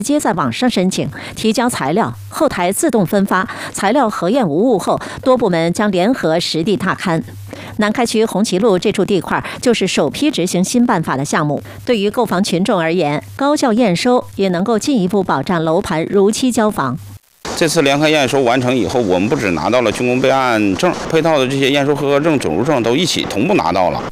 接在网上申请提交材料，后台自动分发，材料核验无误后，多部门将联合实地踏勘。南开区红旗路这处地块就是首批执行新办法的项目。对于购房群众而言，高效验收也能够进一步保障楼盘如期交房。 这次联合验收完成以后，我们不只拿到了竣工备案证，配套的这些验收合格证、准入证都一起同步拿到了。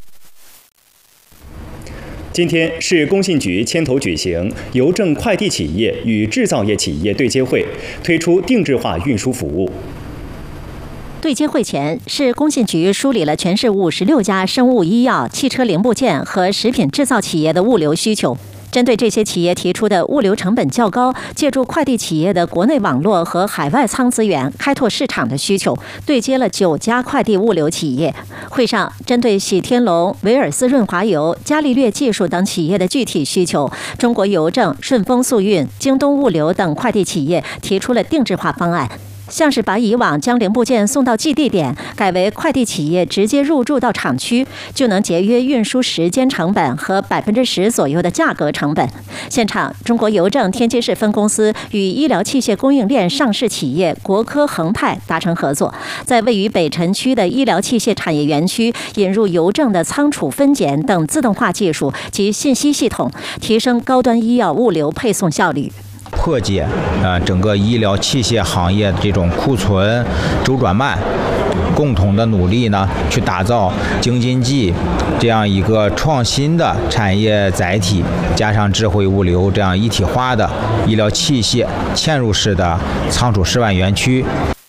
今天市工信局牵头举行邮政快递企业与制造业企业对接会，推出定制化运输服务。 对接会前，市工信局梳理了全市56家生物医药、汽车零部件和食品制造企业的物流需求。针对这些企业提出的物流成本较高，借助快递企业的国内网络和海外仓资源开拓市场的需求，对接了9家快递物流企业。会上，针对喜天龙、维尔斯润滑油、伽利略技术等企业的具体需求，中国邮政、顺丰速运、京东物流等快递企业提出了定制化方案。像是把以往将零部件送到寄递点，改为快递企业直接入驻到厂区，就能节约运输时间成本和10%左右的价格成本。现场，中国邮政天津市分公司与医疗器械供应链上市企业国科恒泰达成合作，在位于北辰区的医疗器械产业园区引入邮政的仓储分拣等自动化技术及信息系统，提升高端医药物流配送效率。 破解整个医疗器械行业的这种库存周转慢，共同的努力呢，去打造京津冀这样一个创新的产业载体，加上智慧物流这样一体化的医疗器械嵌入式的仓储示范园区。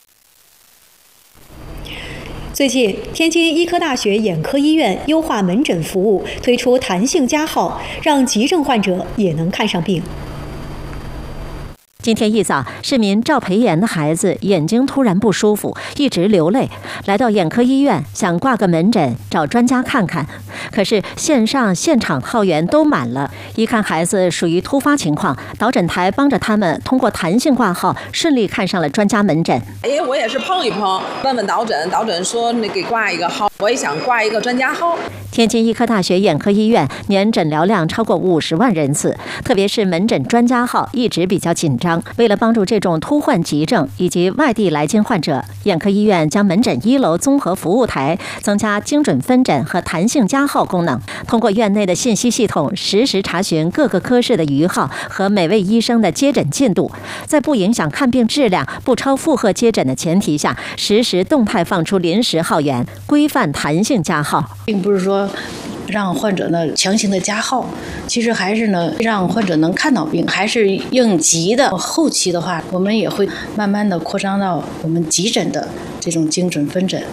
最近，天津医科大学眼科医院优化门诊服务，推出弹性加号，让急症患者也能看上病。 今天一早，市民赵培岩的孩子眼睛突然不舒服，一直流泪，来到眼科医院想挂个门诊，找专家看看。可是线上现场号源都满了，一看孩子属于突发情况，导诊台帮着他们通过弹性挂号，顺利看上了专家门诊。 我也是碰一碰，问问导诊，导诊说你给挂一个号，我也想挂一个专家号。 天津医科大学眼科医院年诊疗量超过50万人次，特别是门诊专家号一直比较紧张。为了帮助这种突患急症以及外地来京患者，眼科医院将门诊1楼综合服务台增加精准分诊和弹性加号功能，通过院内的信息系统实时查询各个科室的余号和每位医生的接诊进度，在不影响看病质量、不超负荷接诊的前提下，实时动态放出临时号源，规范弹性加号， 并不是说让患者呢强行的加号，其实还是呢让患者能看到病，还是应急的。后期的话，我们也会慢慢的扩张到我们急诊的这种精准分诊。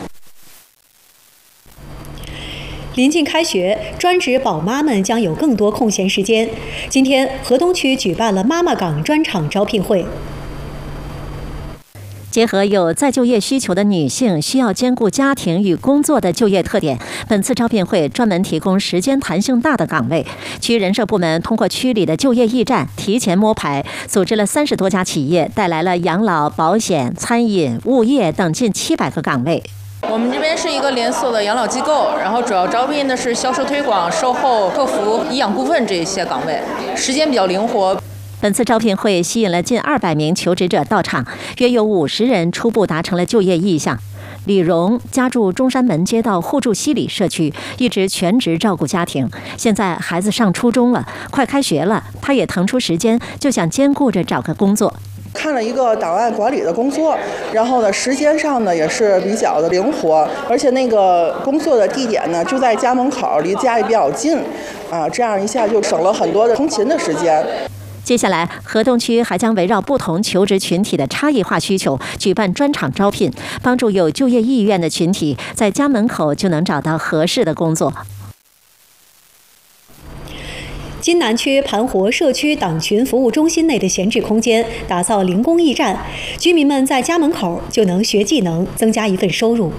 临近开学，专职宝妈们将有更多空闲时间。今天，河东区举办了妈妈岗专场招聘会。 结合有再就业需求的女性需要兼顾家庭与工作的就业特点，本次招聘会专门提供时间弹性大的岗位。区人社部门通过区里的就业驿站提前摸排，组织了30多家企业，带来了养老、保险、餐饮、物业等近700个岗位。 我们这边是一个连锁的养老机构，然后主要招聘的是销售推广、售后、客服、医养顾问这些岗位，时间比较灵活。 本次招聘会吸引了近200名求职者到场，约有50人初步达成了就业意向。李荣家住中山门街道互助西里社区，一直全职照顾家庭。现在孩子上初中了，快开学了，他也腾出时间，就想兼顾着找个工作。 看了一个档案管理的工作，然后呢，时间上呢也是比较的灵活，而且那个工作的地点呢就在家门口，离家里比较近，这样一下就省了很多的通勤的时间。 接下来，河东区还将围绕不同求职群体的差异化需求，举办专场招聘，帮助有就业意愿的群体在家门口就能找到合适的工作。 津南区盘活社区党群服务中心内的闲置空间打造零工驿站，居民们在家门口就能学技能，增加一份收入。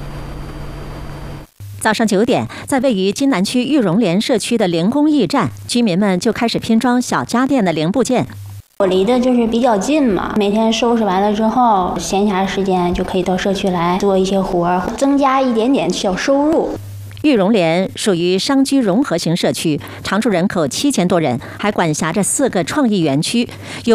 早上9点，在位于津南区玉荣联社区的零工驿站，居民们就开始拼装小家电的零部件。 我离的就是比较近嘛，每天收拾完了之后，闲暇时间就可以到社区来做一些活，增加一点点小收入。 玉荣联属于商居融合型社区，常住人口7000多人，还管辖着4个创意园区，有